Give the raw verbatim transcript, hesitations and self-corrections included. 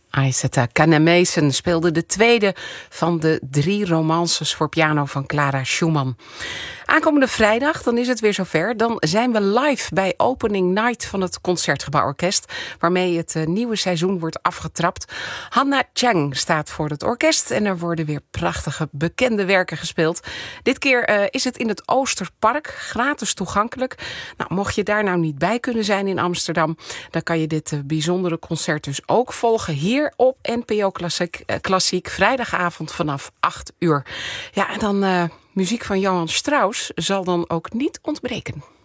Aizeta Kanemason speelde de tweede van de drie romances voor piano van Clara Schumann. Aankomende vrijdag, dan is het weer zover. Dan zijn we live bij Opening Night van het Concertgebouworkest, waarmee het uh, nieuwe seizoen wordt afgetrapt. Hanna Chang staat voor het orkest en er worden weer prachtige bekende werken gespeeld. Dit keer uh, is het in het Oosterpark, gratis toegankelijk. Nou, mocht je daar nou niet bij kunnen zijn in Amsterdam, dan kan je dit uh, bijzondere concert dus ook volgen hier op N P O Klassiek, uh, Klassiek vrijdagavond vanaf acht uur. Ja, en dan uh, muziek van Johann Strauss zal dan ook niet ontbreken.